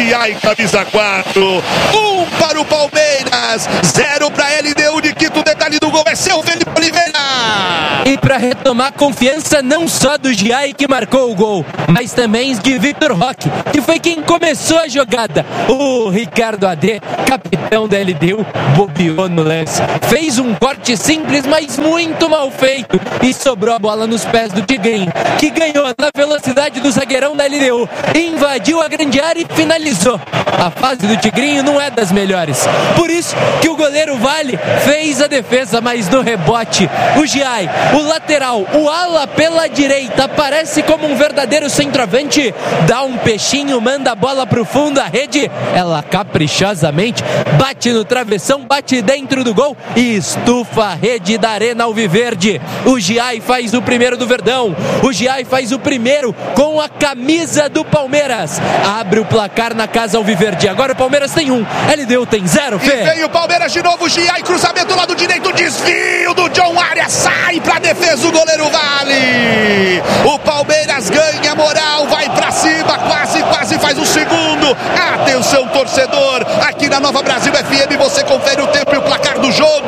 Gia e camisa 4. 1 para o Palmeiras, 0 para a LDU de Quito. O detalhe do gol é seu, Felipe Oliveira. E para retomar a confiança não só do Giai, que marcou o gol, mas também de Vitor Roque, que foi quem começou a jogada. O Ricardo AD, capitão da LDU, bobeou no lance. Fez um corte simples, mas muito mal feito, e sobrou a bola nos pés do Tigrinho, que ganhou na velocidade do zagueirão da LDU, invadiu a grande área e finalizou. A fase do Tigrinho não é das melhores, por isso que o goleiro Vale fez a defesa, mas no rebote o Giai, o lateral, o ala pela direita, aparece como um verdadeiro centroavante, dá um peixinho, manda a bola pro fundo da rede, ela caprichosamente bate no travessão, bate dentro do gol e estufa a rede da Arena Alviverde. O Giai faz o primeiro do Verdão, o Giai faz o primeiro com a camisa do Palmeiras, abre o placar na casa Alviverde. Agora o Palmeiras tem 1, LDU tem 0, Fê. E vem o Palmeiras de novo, Giai, cruzamento do lado direito, desvio do John Arias, sai pra defesa o goleiro Vale. O Palmeiras ganha moral, vai pra cima, quase faz o segundo. Atenção, torcedor, aqui na Nova Brasil FM você confere o tempo e o placar do jogo.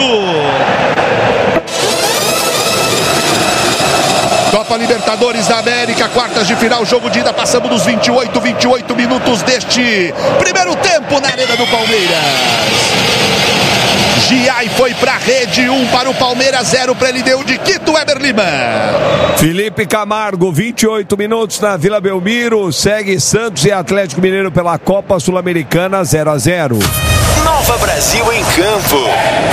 Copa Libertadores da América, quartas de final, jogo de ida, passamos dos 28 minutos deste primeiro tempo na Arena do Palmeiras. Giai foi pra rede, 1 para o Palmeiras, 0 para ele, deu de Quito, Weber Lima. Felipe Camargo, 28 minutos na Vila Belmiro, segue Santos e Atlético Mineiro pela Copa Sul-Americana, 0-0. Nova Brasil em campo.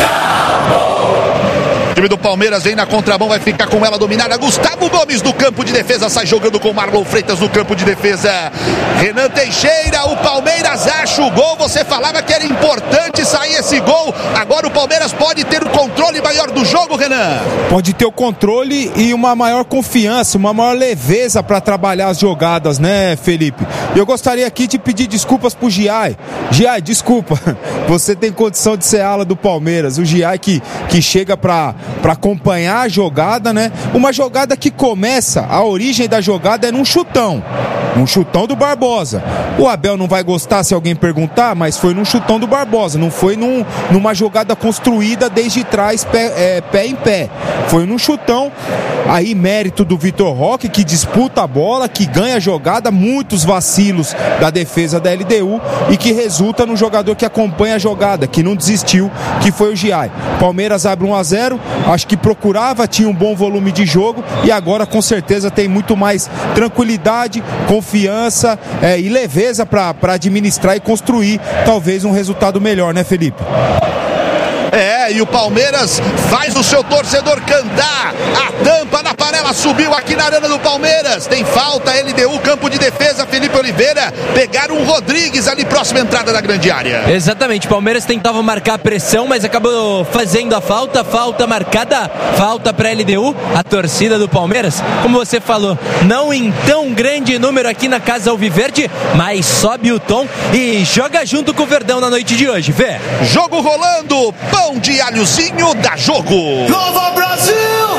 O time do Palmeiras vem na contramão, vai ficar com ela dominada. Gustavo Gomes do campo de defesa, sai jogando com Marlon Freitas no campo de defesa. Renan Teixeira, o Palmeiras acha o gol. Você falava que era importante sair esse gol. Agora o Palmeiras pode ter o controle maior do jogo, Renan. Pode ter o controle e uma maior confiança, uma maior leveza para trabalhar as jogadas, né, Felipe? Eu gostaria aqui de pedir desculpas pro Giai. Giai, desculpa. Você tem condição de ser ala do Palmeiras. O Giai que chega para acompanhar a jogada, né? Uma jogada que começa, a origem da jogada é num chutão do Barbosa. O Abel não vai gostar se alguém perguntar, mas foi num chutão do Barbosa, não foi numa jogada construída desde trás, pé em pé. Foi num chutão, aí mérito do Vitor Roque, que disputa a bola, que ganha a jogada, muitos vacilos da defesa da LDU e que resulta no jogador que acompanha a jogada, que não desistiu, que foi o Giai. Palmeiras abre 1-0, acho que procurava, tinha um bom volume de jogo e agora com certeza tem muito mais tranquilidade, confiança e leveza para administrar e construir talvez um resultado melhor, né, Felipe? E o Palmeiras faz o seu torcedor cantar. A tampa na panela subiu aqui na Arena do Palmeiras. Tem falta, LDU, campo de defesa, Felipe Oliveira. Pegaram o Rodrigues ali, próxima entrada da grande área. Exatamente, o Palmeiras tentava marcar a pressão, mas acabou fazendo a falta marcada, falta para LDU. A torcida do Palmeiras, como você falou, não em tão grande número aqui na Casa Alviverde, mas sobe o tom e joga junto com o Verdão na noite de hoje, Vê. Jogo rolando, pão de alhozinho da jogo. Nova Brasil!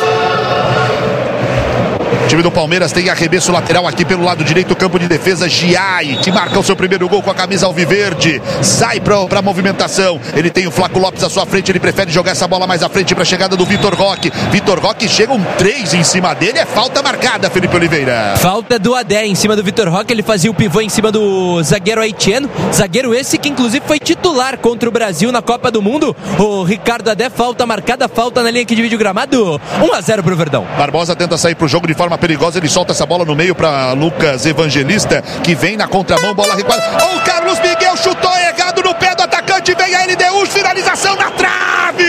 O time do Palmeiras tem arremesso lateral aqui pelo lado direito, campo de defesa, Giai, que marca o seu primeiro gol com a camisa alviverde, sai pra movimentação, ele tem o Flaco Lopes à sua frente, ele prefere jogar essa bola mais à frente para a chegada do Vitor Roque, chega um 3 em cima dele, é falta marcada, Felipe Oliveira. Falta do Adé em cima do Vitor Roque, ele fazia o pivô em cima do zagueiro haitiano, zagueiro esse que inclusive foi titular contra o Brasil na Copa do Mundo, o Ricardo Adé, falta marcada, falta na linha que divide o gramado, 1-0 pro Verdão. Barbosa tenta sair pro jogo de forma perigosa, ele solta essa bola no meio para Lucas Evangelista, que vem na contramão, bola recuada. O Carlos Miguel chutou errado no pé do atacante, vem a LDU, finalização na trave.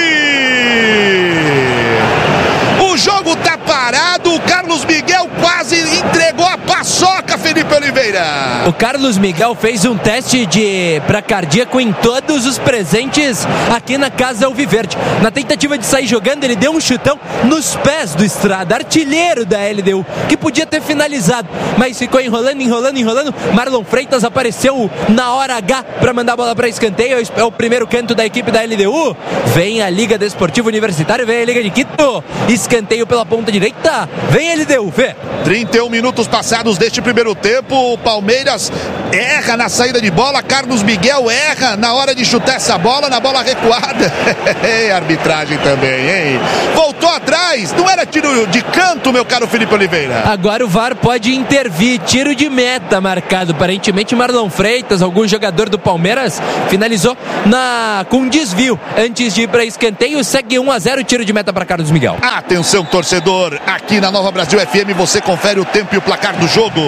O jogo tá parado, o Carlos Miguel quase entregou a paçoca, Felipe Oliveira. O Carlos Miguel fez um teste para cardíaco em todos os presentes aqui na Casa Alviverde. Na tentativa de sair jogando, ele deu um chutão nos pés do Estrada, artilheiro da LDU, que podia ter finalizado, mas ficou enrolando. Marlon Freitas apareceu na hora H para mandar a bola para escanteio. É o primeiro canto da equipe da LDU. Vem a Liga Desportiva Universitária, vem a Liga de Quito, escanteio pela ponta direita, vem a LDU, Fê. 31 minutos passados deste primeiro tempo, tempo. O Palmeiras erra na saída de bola, Carlos Miguel erra na hora de chutar essa bola, na bola recuada. Arbitragem também, hein? Voltou atrás, não era tiro de canto, meu caro Felipe Oliveira. Agora o VAR pode intervir, tiro de meta marcado. Aparentemente Marlon Freitas, algum jogador do Palmeiras, finalizou com desvio antes de ir para escanteio. Segue 1-0, tiro de meta para Carlos Miguel. Atenção, torcedor, aqui na Nova Brasil FM você confere o tempo e o placar do jogo.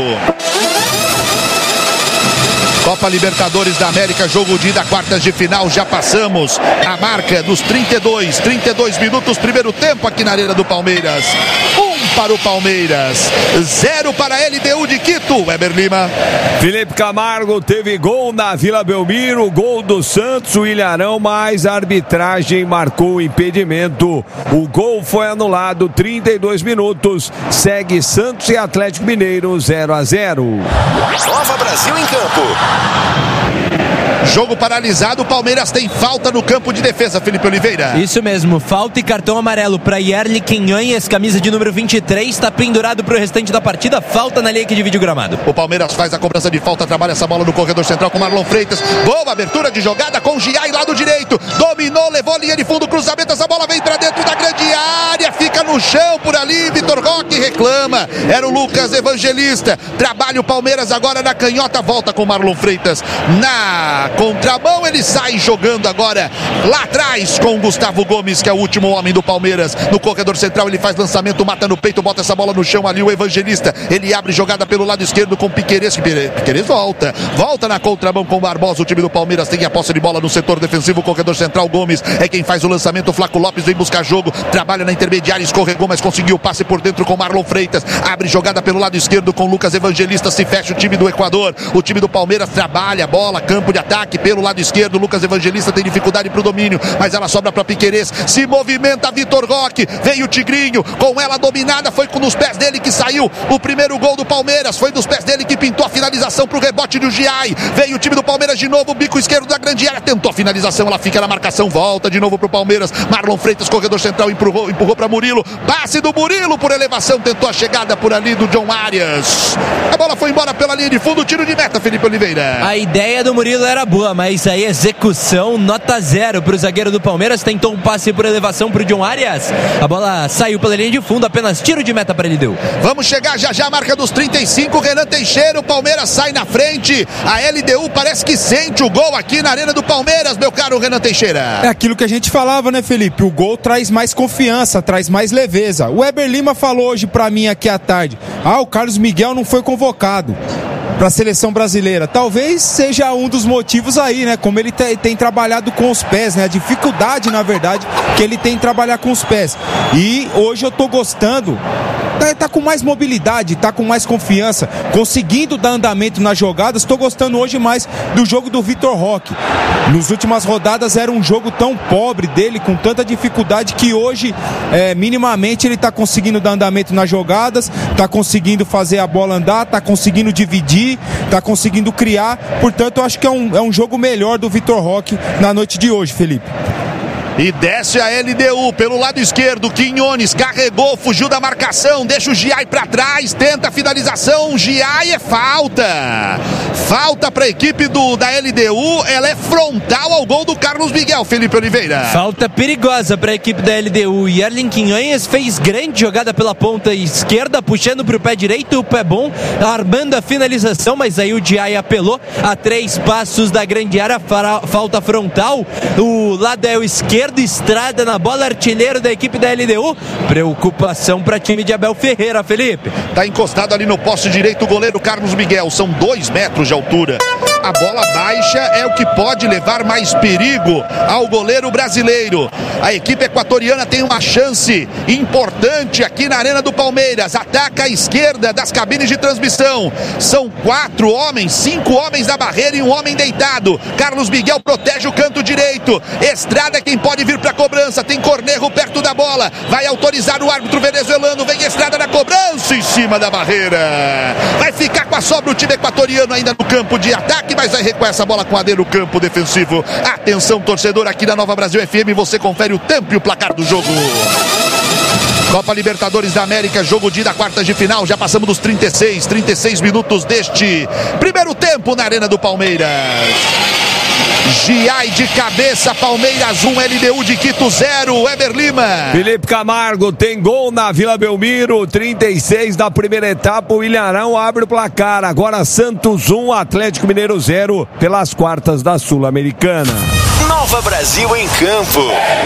Copa Libertadores da América, jogo de ida, quartas de final, já passamos a marca dos 32 minutos, primeiro tempo aqui na Arena do Palmeiras. 1 para o Palmeiras, 0 para a LDU de Quito. Weber Lima. Felipe Camargo teve gol na Vila Belmiro, gol do Santos, o Ilharão, mas a arbitragem marcou o impedimento. O gol foi anulado, 32 minutos, segue Santos e Atlético Mineiro 0-0. Nova Brasil em campo. Jogo paralisado, o Palmeiras tem falta no campo de defesa, Felipe Oliveira. Isso mesmo, falta e cartão amarelo para Yerli Quinhões, camisa de número 23, está pendurado para o restante da partida, falta na linha que divide o gramado. O Palmeiras faz a cobrança de falta, trabalha essa bola no corredor central com Marlon Freitas, boa abertura de jogada com Giai, lado direito, dominou, levou a linha de fundo, cruzamento, essa bola vem para dentro da grande área, fica no chão por ali, Vitor Roque reclama, era o Lucas Evangelista, trabalha o Palmeiras agora na canhota, volta com Marlon Freitas na contramão, ele sai jogando agora lá atrás com o Gustavo Gomes, que é o último homem do Palmeiras, no corredor central, ele faz lançamento, mata no peito, bota essa bola no chão ali, o Evangelista, ele abre jogada pelo lado esquerdo com Piquerez, Piquerez volta na contramão com o Barbosa, o time do Palmeiras tem a posse de bola no setor defensivo, o corredor central, Gomes é quem faz o lançamento, o Flaco Lopes vem buscar jogo, trabalha na intermediária, escorregou, mas conseguiu o passe por dentro com Marlon Freitas, abre jogada pelo lado esquerdo com Lucas Evangelista, se fecha o time do Equador, o time do Palmeiras trabalha a bola, campo de ataque pelo lado esquerdo, Lucas Evangelista tem dificuldade pro domínio, mas ela sobra para Piquerez, se movimenta Vitor Roque, veio o Tigrinho, com ela dominada, foi nos pés dele que saiu o primeiro gol do Palmeiras, foi dos pés dele que pintou a finalização pro rebote do Giai, veio o time do Palmeiras de novo, bico esquerdo da grande área, tentou a finalização, ela fica na marcação, volta de novo pro Palmeiras, Marlon Freitas, corredor central, empurrou para Murilo, passe do Murilo por elevação, tentou a chegada por ali do John Arias, a bola foi embora pela linha de fundo, tiro de meta, Felipe Oliveira. A ideia do Murilo era boa, mas aí execução, nota 0 para o zagueiro do Palmeiras, tentou um passe por elevação para o John Arias, a bola saiu pela linha de fundo, apenas tiro de meta para ele deu. Vamos chegar já a marca dos 35, Renan Teixeira, o Palmeiras sai na frente, a LDU parece que sente o gol aqui na Arena do Palmeiras, meu caro Renan Teixeira. É aquilo que a gente falava, né, Felipe? O gol traz mais confiança, traz mais leveza. O Weber Lima falou hoje pra mim aqui à tarde, o Carlos Miguel não foi convocado para a seleção brasileira. Talvez seja um dos motivos aí, né? Como ele tem trabalhado com os pés, né? A dificuldade, na verdade, que ele tem em trabalhar com os pés. E hoje eu tô gostando. Tá com mais mobilidade, tá com mais confiança, conseguindo dar andamento nas jogadas. Estou gostando hoje mais do jogo do Vitor Roque. Nas últimas rodadas era um jogo tão pobre dele, com tanta dificuldade, que hoje, minimamente, ele tá conseguindo dar andamento nas jogadas, tá conseguindo fazer a bola andar, tá conseguindo dividir, tá conseguindo criar. Portanto, eu acho que é um jogo melhor do Vitor Roque na noite de hoje, Felipe. E desce a LDU pelo lado esquerdo, Quinhones carregou, fugiu da marcação, deixa o Giai pra trás, tenta a finalização, Giai é falta pra equipe da LDU, ela é frontal ao gol do Carlos Miguel, Felipe Oliveira. Falta perigosa pra equipe da LDU, Yerlin Quinhones fez grande jogada pela ponta esquerda, puxando pro pé direito, o pé bom, armando a finalização, mas aí o Giai apelou a 3 passos da grande área, falta frontal, o lado é o esquerdo, Estrada na bola, artilheiro da equipe da LDU, preocupação para time de Abel Ferreira, Felipe. Tá encostado ali no poste direito o goleiro Carlos Miguel, são 2 metros de altura. A bola baixa é o que pode levar mais perigo ao goleiro brasileiro. A equipe equatoriana tem uma chance importante aqui na Arena do Palmeiras. Ataca a esquerda das cabines de transmissão. São 4 homens, 5 homens na barreira e um homem deitado. Carlos Miguel protege o canto direito. Estrada é quem pode vir para a cobrança. Tem Cornejo perto da bola. Vai autorizar o árbitro venezuelano. Vem Estrada na cobrança em cima da barreira. Vai ficar com a sobra o time equatoriano ainda no campo de ataque, mas vai recuar essa bola com a D no campo defensivo. Atenção, torcedor, aqui na Nova Brasil FM, você confere o tempo e o placar do jogo. Copa Libertadores da América, jogo de ida, quartas de final. Já passamos dos 36 minutos deste primeiro tempo na Arena do Palmeiras. Giai de cabeça, Palmeiras 1, LDU de Quito 0, Weber Lima. Felipe Camargo tem gol na Vila Belmiro, 36 da primeira etapa, o Ilharão abre o placar. Agora Santos 1, Atlético Mineiro 0, pelas quartas da Sul-Americana. Nova Brasil em campo.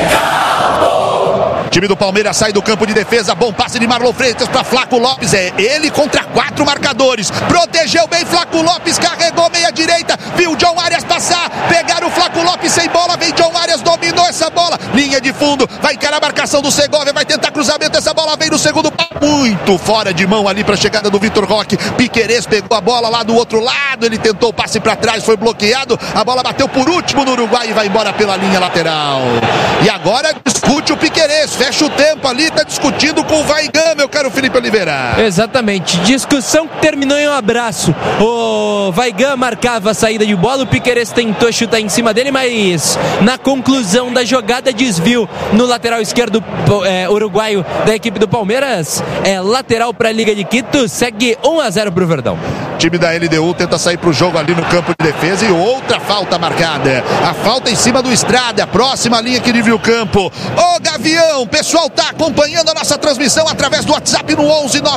Time do Palmeiras sai do campo de defesa, bom passe de Marlon Freitas para Flaco Lopes, é ele contra 4 marcadores, protegeu bem Flaco Lopes, carregou meia direita, viu John Arias passar, pegaram o Flaco Lopes sem bola, vem John Arias, dominou essa bola, linha de fundo, vai encarar a marcação do Segovia, vai tentar cruzamento, essa bola vem no segundo pau, muito fora de mão ali para a chegada do Vitor Roque. Piquerez pegou a bola lá do outro lado, ele tentou o passe para trás, foi bloqueado, a bola bateu por último no Uruguai e vai embora pela linha lateral. E agora discute o Piquerez, fecha o tempo ali, tá discutindo com o Vaigão, meu caro Felipe Oliveira. Exatamente, discussão que terminou em um abraço. O Vaigão marcava a saída de bola, o Piquerez tentou chutar em cima dele, mas na conclusão da jogada, desvio no lateral esquerdo uruguaio da equipe do Palmeiras. É lateral para a Liga de Quito, segue 1-0 pro Verdão. Time da LDU tenta sair pro jogo ali no campo de defesa e outra falta marcada. A falta em cima do Estrada, próxima linha que divide o campo. Ô Gavião, pessoal tá acompanhando a nossa transmissão através do WhatsApp no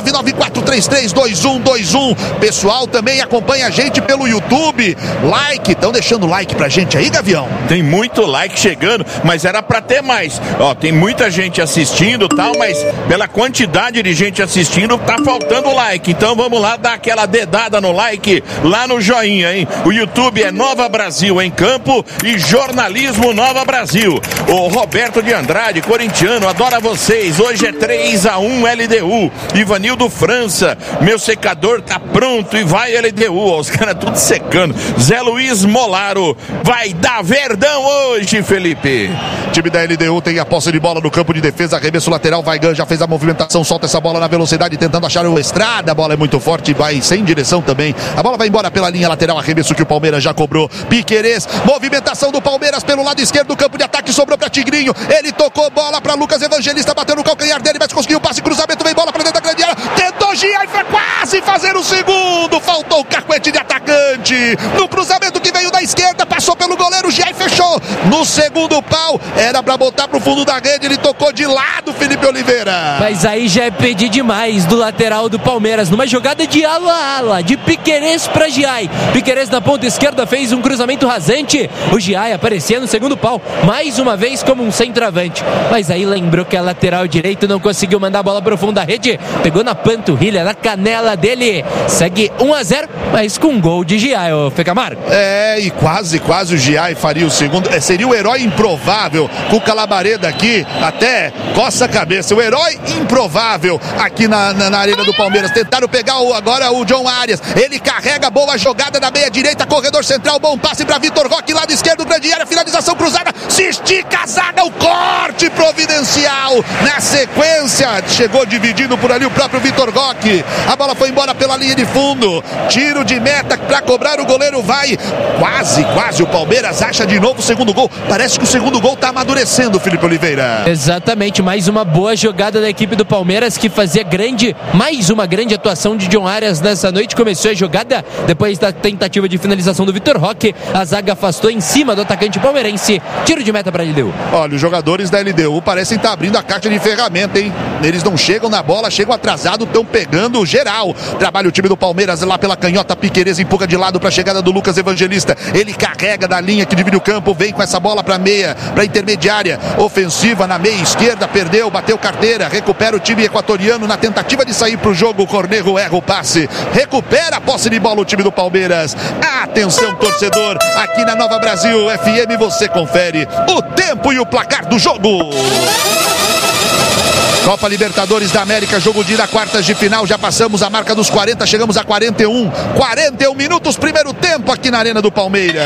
11-99433-2121. Pessoal também acompanha a gente pelo YouTube. Like, estão deixando like pra gente aí, Gavião? Tem muito like chegando, mas era pra ter mais. Ó, tem muita gente assistindo e tal, mas pela quantidade de gente assistindo, tá faltando like. Então vamos lá dar aquela dedada no like, lá no joinha, hein? O YouTube é Nova Brasil em campo e Jornalismo Nova Brasil. O Roberto de Andrade, corintiano, adora vocês. Hoje é 3-1 LDU. Ivanildo França, meu secador tá pronto e vai LDU. Os caras tudo secando. Zé Luiz Molaro, vai dar Verdão hoje, Felipe. Time da LDU tem a posse de bola no campo de defesa, arremesso lateral, Vaigão já fez a movimentação, solta essa bola na velocidade, tentando achar o Estrada, a bola é muito forte, vai sem direção também, a bola vai embora pela linha lateral, arremesso que o Palmeiras já cobrou, Piquerez, movimentação do Palmeiras pelo lado esquerdo do campo de ataque, sobrou para Tigrinho, ele tocou bola para Lucas Evangelista, bateu no calcanhar dele, mas conseguiu o passe, cruzamento, vem bola para dentro da grande área, tentou girar e foi quase fazer o segundo, faltou o cacuete de atacante, no cruzamento que veio da esquerda, passou pelo goleiro, Giai fechou, no segundo pau, era para botar pro fundo da rede, ele tocou de lado, Felipe Oliveira. Mas aí já é pedir demais do lateral do Palmeiras, numa jogada de ala a ala, de Piquerez para Giai. Piquerez na ponta esquerda fez um cruzamento rasante, o Giai aparecia no segundo pau, mais uma vez como um centroavante, mas aí lembrou que a lateral direito não conseguiu mandar a bola pro fundo da rede, pegou na panturrilha, na canela dele, segue 1-0, mas com gol de Giai, ô Fecamargo. É, e quase o Giai faria o segundo, seria o herói improvável, com o Calabareda aqui, até coça a cabeça, o herói improvável aqui na arena do Palmeiras, tentaram pegar agora o John Arias, ele carrega, boa jogada da meia direita, corredor central, bom passe para Vitor Roque, lado esquerdo, grande área, finalização cruzada, se estica a zaga, o corte providencial, na sequência, chegou dividindo por ali o próprio Vitor Roque, a bola foi embora pela linha de fundo, tiro de meta para cobrar, o goleiro vai, quase o Palmeiras acha de novo o segundo gol, parece que o segundo gol tá amadurecendo, Felipe Oliveira. Exatamente, mais uma boa jogada da equipe do Palmeiras que fazia mais uma grande atuação de John Arias nessa noite, começou a jogada depois da tentativa de finalização do Vitor Roque, a zaga afastou em cima do atacante palmeirense, tiro de meta para a LDU. Olha, os jogadores da LDU parecem estar abrindo a caixa de ferramenta, hein? Eles não chegam na bola, chegam atrasados, estão pegando geral. Trabalha o time do Palmeiras lá pela canhota, Piquerez empurra de lado para a chegada do Lucas Evangelista, ele carrega da linha que divide o campo, vem com essa bola para meia, para intermediária, ofensiva na meia esquerda, perdeu, bateu carteira, recupera o time equatoriano na tentativa de sair para o jogo, o Cornejo erra o passe, recupera a posse de bola o time do Palmeiras. Atenção, torcedor, aqui na Nova Brasil FM você confere o tempo e o placar do jogo. Copa Libertadores da América, jogo de ida, quartas de final, já passamos a marca dos 40, chegamos a 41 minutos, primeiro tempo aqui na Arena do Palmeiras.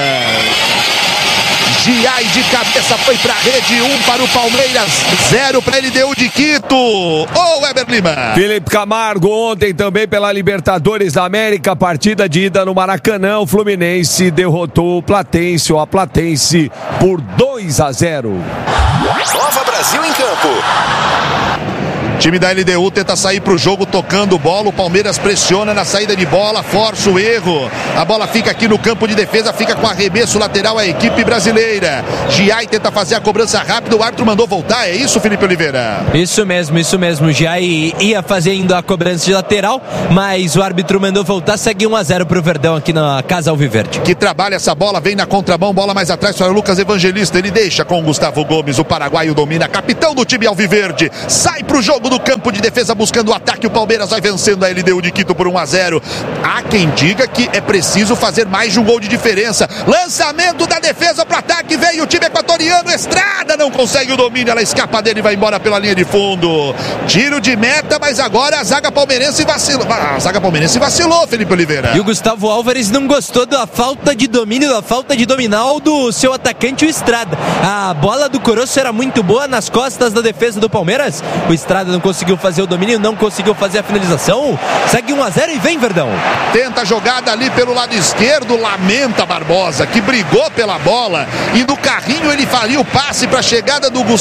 Giai de cabeça foi pra rede, 1 para o Palmeiras, 0 para LDU de Quito. Ô Weber Lima. Felipe Camargo, ontem também pela Libertadores da América, partida de ida no Maracanã, o Fluminense derrotou o Platense, ou a Platense, por 2-0. Nova Brasil em campo. Time da LDU tenta sair pro jogo tocando bola, o Palmeiras pressiona na saída de bola, força o erro, a bola fica aqui no campo de defesa, fica com arremesso lateral a equipe brasileira. Giai tenta fazer a cobrança rápida, o árbitro mandou voltar, é isso, Felipe Oliveira? Isso mesmo, Giai ia fazendo a cobrança de lateral, mas o árbitro mandou voltar, segue 1-0 pro Verdão aqui na Casa Alviverde. Que trabalha essa bola, vem na contramão, bola mais atrás para o Lucas Evangelista, ele deixa com o Gustavo Gomes, o paraguaio domina, capitão do time Alviverde, sai pro jogo do campo de defesa buscando o ataque, o Palmeiras vai vencendo a LDU de Quito por 1-0. Há quem diga que é preciso fazer mais de um gol de diferença. Lançamento da defesa pro ataque, veio o time equatoriano, Estrada não consegue o domínio, ela escapa dele e vai embora pela linha de fundo. Tiro de meta, mas agora a zaga palmeirense vacilou, Felipe Oliveira. E o Gustavo Álvares não gostou da falta de domínio, da falta de dominal do seu atacante, o Estrada. A bola do Coroço era muito boa nas costas da defesa do Palmeiras. O Estrada não conseguiu fazer o domínio, não conseguiu fazer a finalização. Segue 1-0 e vem Verdão. Tenta a jogada ali pelo lado esquerdo, lamenta Barbosa, que brigou pela bola e no carrinho ele faria o passe para a chegada do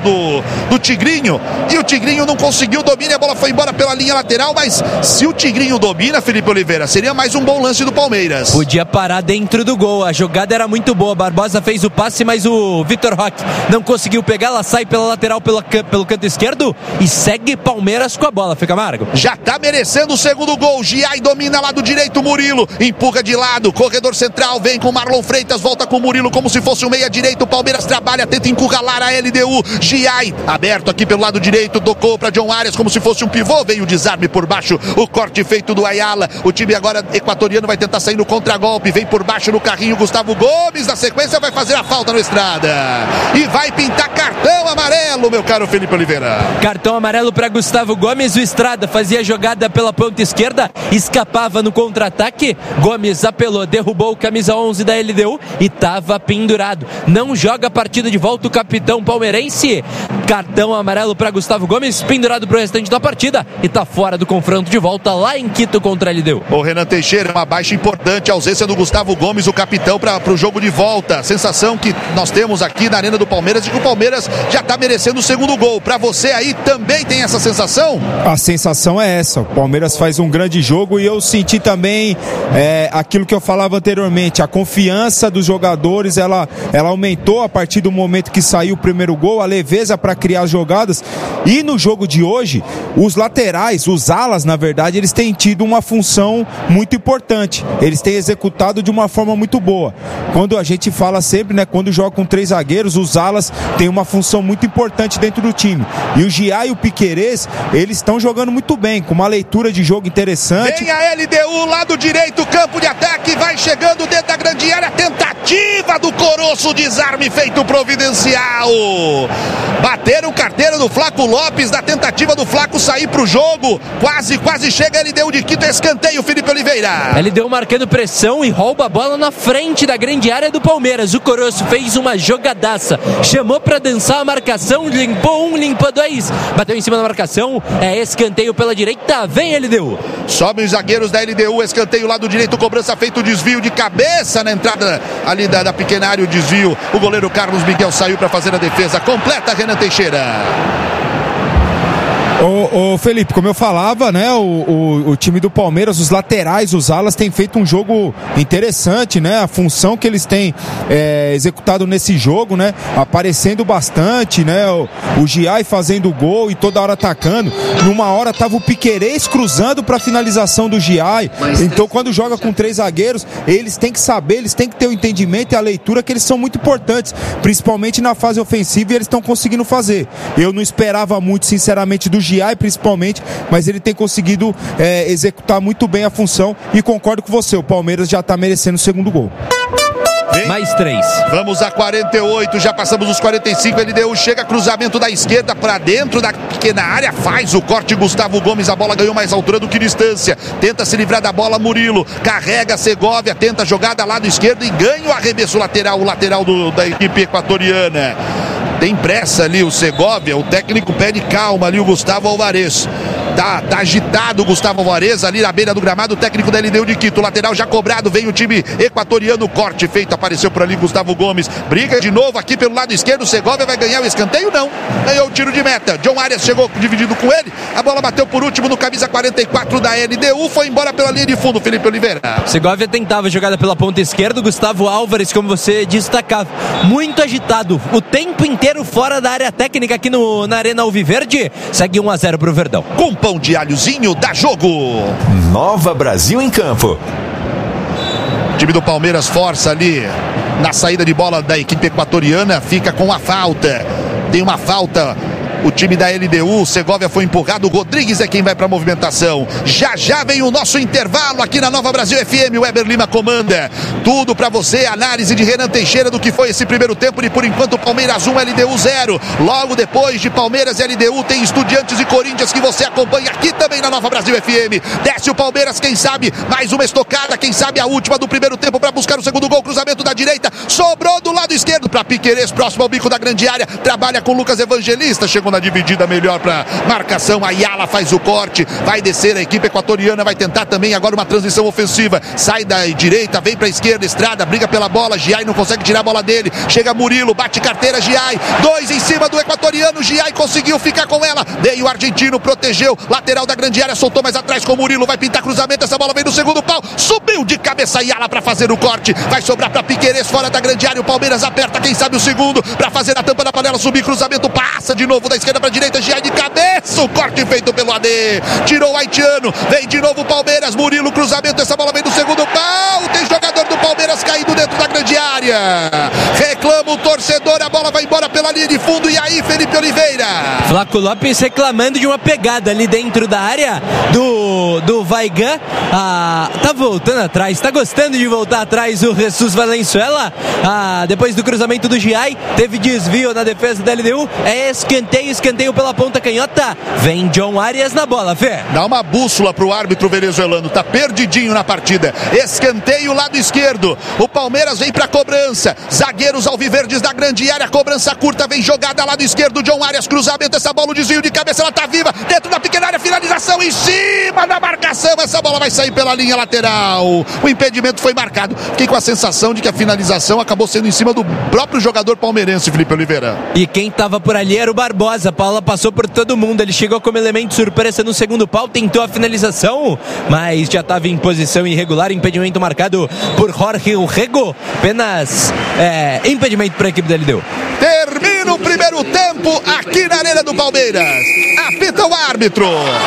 Tigrinho, e o Tigrinho não conseguiu o domínio, a bola foi embora pela linha lateral, mas se o Tigrinho domina, Felipe Oliveira, seria mais um bom lance do Palmeiras. Podia parar dentro do gol, a jogada era muito boa, Barbosa fez o passe, mas o Vitor Roque não conseguiu pegar, ela sai pela lateral, pelo canto esquerdo e segue Palmeiras com a bola, fica Camargo. Já tá merecendo o segundo gol, Giai domina lá do direito, Murilo empurra de lado, corredor central, vem com Marlon Freitas, volta com Murilo como se fosse um meia direito, o Palmeiras trabalha, tenta encurralar a LDU, Giai aberto aqui pelo lado direito, tocou para John Arias como se fosse um pivô, veio o desarme por baixo, o corte feito do Ayala, o time agora equatoriano vai tentar sair no contragolpe, vem por baixo no carrinho, Gustavo Gomes, na sequência vai fazer a falta no Estrada e vai pintar cartão amarelo, meu caro Felipe Oliveira. Cartão amarelo para Gustavo Gomes, o Estrada fazia a jogada pela ponta esquerda, escapava no contra-ataque, Gomes apelou, derrubou o camisa 11 da LDU e estava pendurado, não joga a partida de volta o capitão palmeirense. Cartão amarelo para Gustavo Gomes, pendurado para o restante da partida e está fora do confronto de volta lá em Quito contra a LDU. O Renan Teixeira, uma baixa importante, a ausência do Gustavo Gomes, o capitão para o jogo de volta. Sensação que nós temos aqui na Arena do Palmeiras de que o Palmeiras já está merecendo o segundo gol. Para você aí também tem essa sensação? A sensação é essa, o Palmeiras faz um grande jogo e eu senti também aquilo que eu falava anteriormente, a confiança dos jogadores, ela aumentou a partir do momento que saiu o primeiro gol, a leveza para criar jogadas, e no jogo de hoje, os laterais, os alas, na verdade, eles têm tido uma função muito importante, eles têm executado de uma forma muito boa. Quando a gente fala sempre, né, quando joga com 3 zagueiros, os alas têm uma função muito importante dentro do time, e o Giai e o Piquerez, eles estão jogando muito bem, com uma leitura de jogo interessante. Vem a LDU, lado direito, campo de ataque, vai chegando dentro da grande área, tentativa do Coroço, desarme feito providencial. Bateram carteira do Flaco Lopes, da tentativa do Flaco sair pro jogo, quase chega a LDU de Quito, escanteio, Felipe Oliveira. LDU marcando pressão e rouba a bola na frente da grande área do Palmeiras. O Coroço fez uma jogadaça, chamou pra dançar a marcação, limpou um, limpou dois, bateu em cima da marcação, é escanteio pela direita, vem LDU. Sobem os zagueiros da LDU, escanteio lado direito, cobrança feito, desvio de cabeça na entrada ali da pequena área, o desvio, o goleiro Carlos Miguel saiu para fazer a defesa, completa Renan Teixeira. Ô Felipe, como eu falava, né, o time do Palmeiras, os laterais, os alas têm feito um jogo interessante, né, a função que eles têm executado nesse jogo, né, aparecendo bastante, né, o Giai fazendo gol e toda hora atacando, numa hora tava o Piquerez cruzando para finalização do Giai, então quando joga com 3 zagueiros, eles têm que saber, eles têm que ter o entendimento e a leitura que eles são muito importantes, principalmente na fase ofensiva, e eles estão conseguindo fazer. Eu não esperava muito, sinceramente, do Giai principalmente, mas ele tem conseguido executar muito bem a função e concordo com você, o Palmeiras já está merecendo o segundo gol. Mais 3. Vamos a 48, já passamos os 45, LDU chega, cruzamento da esquerda para dentro da pequena área, faz o corte Gustavo Gomes, a bola ganhou mais altura do que distância, tenta se livrar da bola Murilo, carrega Segovia, tenta a jogada lado esquerdo e ganha o arremesso lateral, o lateral da equipe equatoriana. Tem pressa ali o Segovia, o técnico pede calma ali o Gustavo Alvarez. Tá agitado o Gustavo Alvarez ali na beira do gramado, o técnico da LDU de Quito. Lateral já cobrado, vem o time equatoriano, corte feito, apareceu por ali Gustavo Gomes. Briga de novo aqui pelo lado esquerdo, Segovia vai ganhar o escanteio? Não, ganhou o tiro de meta. John Arias chegou dividido com ele, a bola bateu por último no camisa 44 da LDU, foi embora pela linha de fundo, Felipe Oliveira. Segovia tentava jogada pela ponta esquerda, Gustavo Álvares, como você destacava, muito agitado, o tempo inteiro fora da área técnica aqui na Arena Alviverde. Segue 1-0 pro Verdão. Com pão de alhozinho, dá jogo. Nova Brasil em campo. O time do Palmeiras força ali na saída de bola da equipe equatoriana, fica com a falta. Tem uma falta. O time da LDU, Segovia foi empurrado, o Rodrigues é quem vai para a movimentação. Já vem o nosso intervalo aqui na Nova Brasil FM, o Weber Lima comanda. Tudo para você, análise de Renan Teixeira do que foi esse primeiro tempo e por enquanto Palmeiras 1, LDU 0. Logo depois de Palmeiras e LDU tem Estudiantes e Corinthians que você acompanha aqui também na Nova Brasil FM. Desce o Palmeiras, quem sabe mais uma estocada, quem sabe a última do primeiro tempo para buscar o segundo gol, cruzamento da direita, sobrou do lado esquerdo para Piquerez, próximo ao bico da grande área, trabalha com Lucas Evangelista, chegou na dividida melhor para marcação, Ayala faz o corte, vai descer a equipe equatoriana, vai tentar também agora uma transição ofensiva, sai da direita, vem para a esquerda, Estrada, briga pela bola, Giai não consegue tirar a bola dele, chega Murilo, bate carteira, Giai, 2 em cima do equatoriano, Giai conseguiu ficar com ela, veio o argentino, protegeu, lateral da grande área, soltou mais atrás com Murilo, vai pintar cruzamento, essa bola vem no segundo pau, subiu de cabeça Ayala para fazer o corte, vai sobrar para Piquerez fora da grande área, o Palmeiras aperta, quem sabe o segundo, para fazer a tampa da panela, subir cruzamento, passa de novo da esquerda para direita, Giai de cabeça, o corte feito pelo AD, tirou o haitiano, vem de novo o Palmeiras, Murilo, cruzamento, essa bola vem no segundo pau, tem jogador do Palmeiras caído dentro da grande área, reclama o torcedor, a bola vai embora pela linha de fundo, e aí Felipe Oliveira. Flaco Lopes reclamando de uma pegada ali dentro da área do Vaigan, tá voltando atrás, tá gostando de voltar atrás o Jesus Valenzuela, depois do cruzamento do Giai, teve desvio na defesa da LDU, é escanteio pela ponta canhota, vem John Arias na bola, Fê. Dá uma bússola pro árbitro venezuelano, tá perdidinho na partida, escanteio lado esquerdo, o Palmeiras vem pra cobrança, zagueiros alviverdes da grande área, cobrança curta, vem jogada lado esquerdo, John Arias, cruzamento, essa bola, o desvio de cabeça, ela tá viva, dentro da pequena área, finalização em cima da marcação, essa bola vai sair pela linha lateral, o impedimento foi marcado, fiquei com a sensação de que a finalização acabou sendo em cima do próprio jogador palmeirense, Felipe Oliveira. E quem tava por ali era o Barbosa, Paula passou por todo mundo, ele chegou como elemento surpresa no segundo pau, tentou a finalização, mas já estava em posição irregular, impedimento marcado por Jorge Urrego, apenas impedimento para a equipe da LDU. Termina o primeiro tempo aqui na Arena do Palmeiras. Apita o árbitro.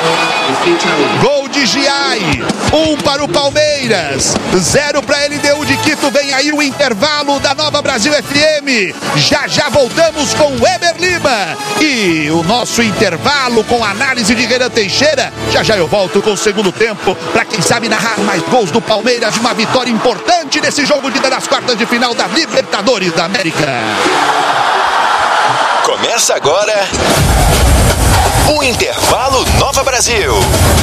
Gol de Giai. 1 para o Palmeiras. 0 para a LDU de Quito. Vem aí o intervalo da Nova Brasil FM. Já voltamos com o Weber Lima. E o nosso intervalo com a análise de Renan Teixeira. Já eu volto com o segundo tempo. Para quem sabe narrar mais gols do Palmeiras. Uma vitória importante nesse jogo de ida das quartas de final da Libertadores da América. Começa agora o Intervalo Nova Brasil.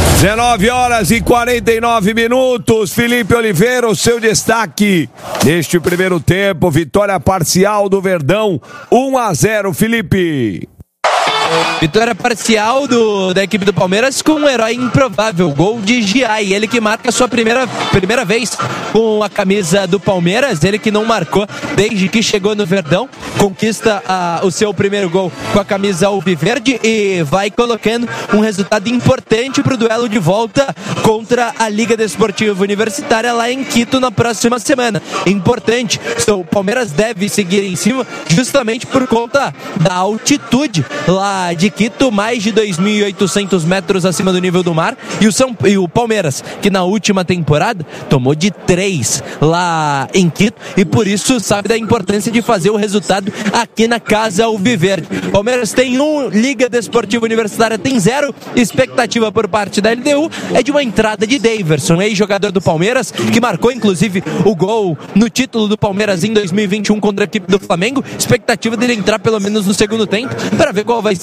19h49. Felipe Oliveira, o seu destaque neste primeiro tempo, vitória parcial do Verdão, 1-0, Felipe. Vitória parcial da equipe do Palmeiras com um herói improvável, gol de Giai, ele que marca a sua primeira vez com a camisa do Palmeiras, ele que não marcou desde que chegou no Verdão, conquista o seu primeiro gol com a camisa alviverde e vai colocando um resultado importante para o duelo de volta contra a Liga Desportiva Universitária lá em Quito na próxima semana. Importante, o Palmeiras deve seguir em cima justamente por conta da altitude lá de Quito, mais de 2.800 metros acima do nível do mar, e o Palmeiras, que na última temporada tomou de 3 lá em Quito, e por isso sabe da importância de fazer o resultado aqui na Casa Alviverde. Palmeiras tem 1, Liga Desportiva Universitária tem 0, expectativa por parte da LDU é de uma entrada de Daverson, ex-jogador do Palmeiras, que marcou inclusive o gol no título do Palmeiras em 2021 contra a equipe do Flamengo, expectativa dele entrar pelo menos no segundo tempo, para ver qual vai ser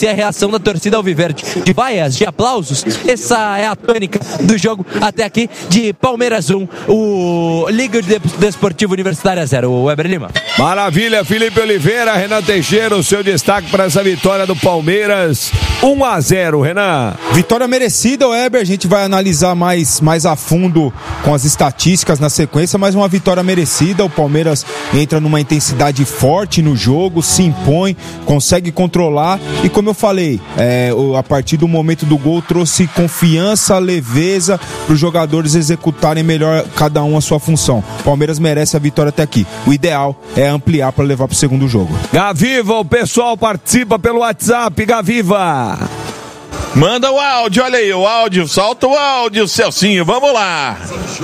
ser a reação da torcida alviverde. De vaias, de aplausos, essa é a tônica do jogo até aqui de Palmeiras 1, o Liga Desportivo Universitária 0. O Weber Lima. Maravilha, Felipe Oliveira, Renan Teixeira, o seu destaque para essa vitória do Palmeiras, 1-0, Renan. Vitória merecida, Weber, a gente vai analisar mais a fundo com as estatísticas na sequência, mas uma vitória merecida. O Palmeiras entra numa intensidade forte no jogo, se impõe, consegue controlar e, como eu falei, a partir do momento do gol trouxe confiança, leveza para os jogadores executarem melhor cada um a sua função. O Palmeiras merece a vitória até aqui. O ideal é ampliar para levar para o segundo jogo. Gaviva, o pessoal participa pelo WhatsApp, Gaviva. Manda o áudio, olha aí, o áudio, solta o áudio, Celcinho, vamos lá.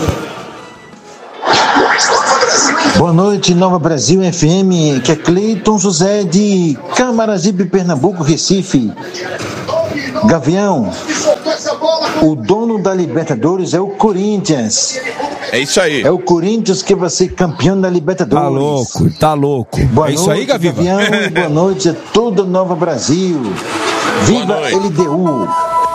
Boa noite, Nova Brasil FM, que é Cleiton José de Camaragibe, Pernambuco, Recife. Gavião, o dono da Libertadores é o Corinthians. É isso aí. É o Corinthians que vai ser campeão da Libertadores. Tá louco. Boa é noite, isso aí, Gavião, e boa noite a toda Nova Brasil. Viva LDU.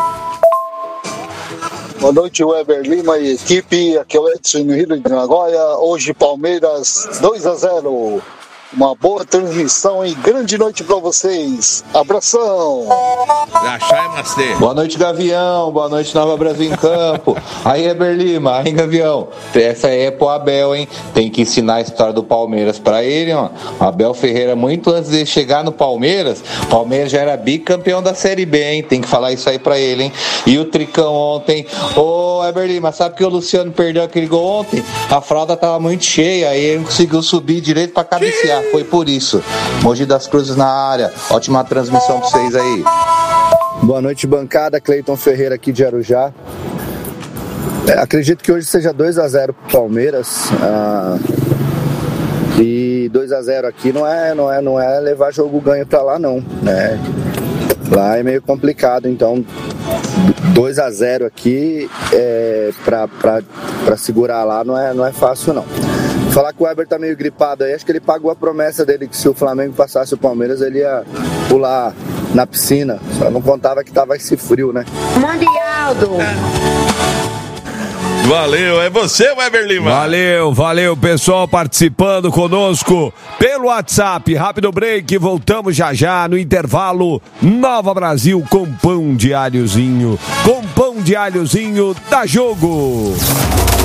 Boa noite, Weber Lima e equipe. Aqui é o Edson no Rio de Nagoya. Hoje, Palmeiras 2-0. Uma boa transmissão e grande noite pra vocês. Abração. Boa noite, Gavião. Boa noite, Nova Brasil em Campo. Aí, Weber Lima. Aí, Gavião. Essa aí é pro Abel, hein? Tem que ensinar a história do Palmeiras pra ele, ó. Abel Ferreira, muito antes de chegar no Palmeiras, Palmeiras já era bicampeão da Série B, hein? Tem que falar isso aí pra ele, hein? E o Tricão ontem. Ô, Weber Lima, sabe que o Luciano perdeu aquele gol ontem? A fralda tava muito cheia, aí ele não conseguiu subir direito pra cabecear. Foi por isso. Mogi das Cruzes na área. Ótima transmissão pra vocês aí. Boa noite, bancada. Cleiton Ferreira aqui de Arujá. Acredito que hoje seja 2-0 pro Palmeiras. E 2-0 aqui não é levar jogo ganho pra lá, não, né? Lá é meio complicado, então 2-0 aqui pra segurar lá não é fácil, não. Falar que o Weber tá meio gripado aí, acho que ele pagou a promessa dele que se o Flamengo passasse o Palmeiras ele ia pular na piscina, só não contava que tava esse frio, né? Mundialdo! Valeu, é você, Weber Lima. Valeu, pessoal participando conosco pelo WhatsApp. Rápido break, voltamos já no intervalo. Nova Brasil com pão de alhozinho. Com pão de alhozinho, dá jogo.